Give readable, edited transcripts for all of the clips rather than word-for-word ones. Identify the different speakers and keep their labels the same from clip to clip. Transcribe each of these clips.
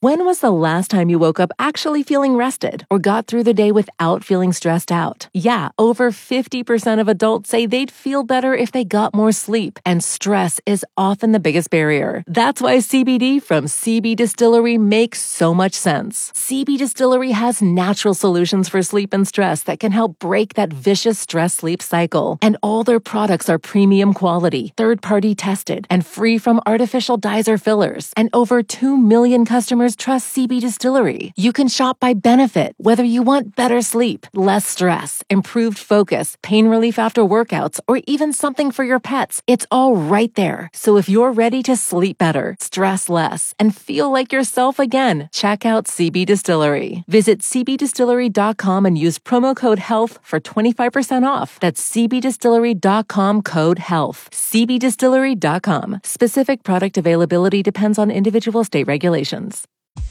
Speaker 1: When was the last time you woke up actually feeling rested or got through the day without feeling stressed out? Yeah, over 50% of adults say they'd feel better if they got more sleep, and stress is often the biggest barrier. That's why CBD from CB Distillery makes so much sense. CB Distillery has natural solutions for sleep and stress that can help break that vicious stress-sleep cycle. And all their products are premium quality, third-party tested, and free from artificial dyes or fillers. And over 2 million customers trust CB Distillery. You can shop by benefit, whether you want better sleep, less stress, improved focus, pain relief after workouts, or even something for your pets. It's all right there. So if you're ready to sleep better, stress less, and feel like yourself again, check out CB Distillery. Visit cbdistillery.com and use promo code HEALTH for 25% off. That's cbdistillery.com code HEALTH. cbdistillery.com. Specific product availability depends on individual state regulations.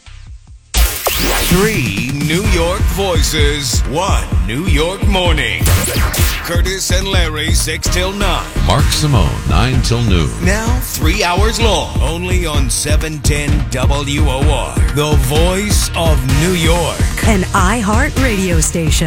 Speaker 2: 3 New York voices, 1 New York morning. Curtis and Larry, 6 till 9.
Speaker 3: Mark Simone, 9 till noon.
Speaker 2: Now 3 hours long, only on 710 WOR, the voice of New York.
Speaker 4: An iHeart radio station.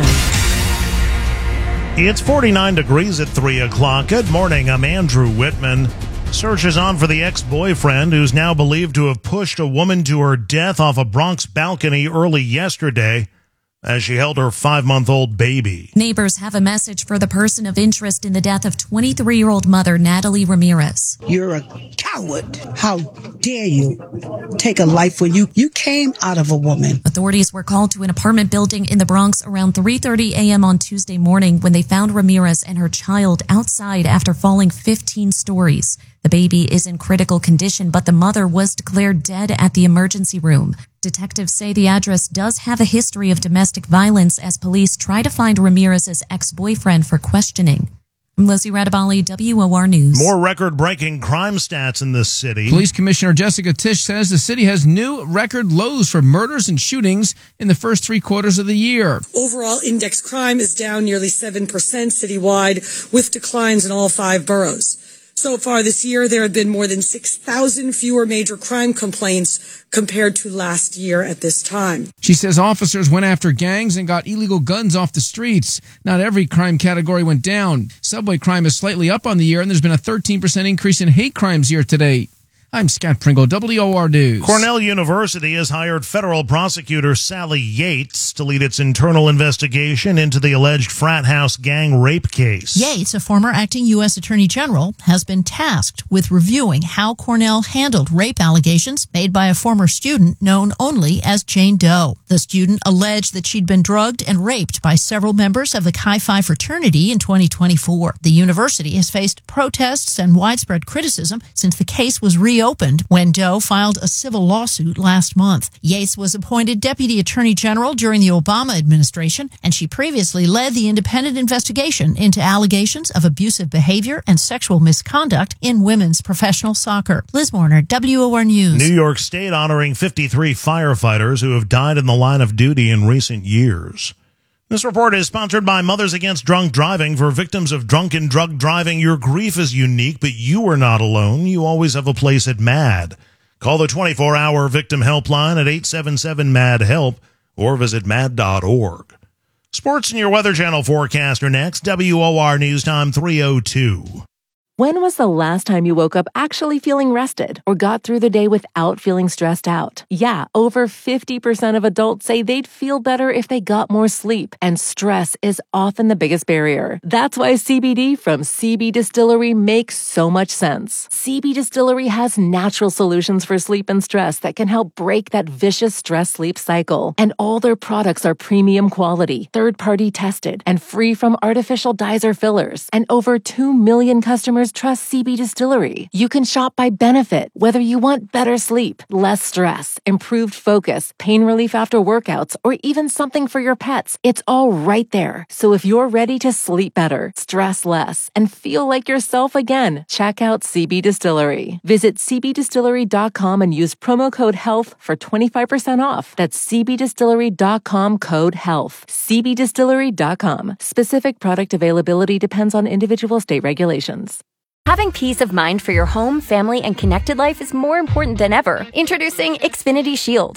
Speaker 5: It's 49 degrees at 3 o'clock. Good morning, I'm Andrew Whitman. Search is on for the ex-boyfriend who's now believed to have pushed a woman to her death off a Bronx balcony early yesterday as she held her 5-month-old baby.
Speaker 6: Neighbors have a message for the person of interest in the death of 23-year-old mother Natalie Ramirez.
Speaker 7: You're a coward. How dare you take a life when you came out of a woman.
Speaker 6: Authorities were called to an apartment building in the Bronx around 3:30 a.m. on Tuesday morning when they found Ramirez and her child outside after falling 15 stories. The baby is in critical condition, but the mother was declared dead at the emergency room. Detectives say the address does have a history of domestic violence as police try to find Ramirez's ex-boyfriend for questioning. I'm Lizzie Radabali, WOR News.
Speaker 5: More record-breaking crime stats in this city.
Speaker 8: Police Commissioner Jessica Tisch says the city has new record lows for murders and shootings in the first 3 quarters of the year.
Speaker 9: Overall index crime is down nearly 7% citywide, with declines in all 5 boroughs. So far this year, there have been more than 6,000 fewer major crime complaints compared to last year at this time.
Speaker 8: She says officers went after gangs and got illegal guns off the streets. Not every crime category went down. Subway crime is slightly up on the year, and there's been a 13% increase in hate crimes year to date. I'm Scott Pringle, WOR News.
Speaker 5: Cornell University has hired federal prosecutor Sally Yates to lead its internal investigation into the alleged frat house gang rape case.
Speaker 10: Yates, a former acting U.S. Attorney General, has been tasked with reviewing how Cornell handled rape allegations made by a former student known only as Jane Doe. The student alleged that she'd been drugged and raped by several members of the Chi Phi fraternity in 2024. The university has faced protests and widespread criticism since the case was reopened when Doe filed a civil lawsuit last month. Yates was appointed Deputy Attorney General during the Obama administration, and she previously led the independent investigation into allegations of abusive behavior and sexual misconduct in women's professional soccer. Liz Warner, WOR News.
Speaker 5: New York State honoring 53 firefighters who have died in the line of duty in recent years. This report is sponsored by Mothers Against Drunk Driving. For victims of drunk and drug driving, your grief is unique, but you are not alone. You always have a place at MAD. Call the 24-hour victim helpline at 877-MAD-HELP or visit mad.org. Sports and your Weather Channel forecast are next. WOR News Time 3:02.
Speaker 1: When was the last time you woke up actually feeling rested or got through the day without feeling stressed out? Yeah, over 50% of adults say they'd feel better if they got more sleep, and stress is often the biggest barrier. That's why CBD from CB Distillery makes so much sense. CB Distillery has natural solutions for sleep and stress that can help break that vicious stress-sleep cycle. And all their products are premium quality, third-party tested, and free from artificial dyes or fillers. And over 2 million customers trust CB Distillery. You can shop by benefit, whether you want better sleep, less stress, improved focus, pain relief after workouts, or even something for your pets. It's all right there. So if you're ready to sleep better, stress less, and feel like yourself again, check out CB Distillery. Visit cbdistillery.com and use promo code HEALTH for 25% off. That's cbdistillery.com code HEALTH. cbdistillery.com. Specific product availability depends on individual state regulations.
Speaker 11: Having peace of mind for your home, family, and connected life is more important than ever. Introducing Xfinity Shield.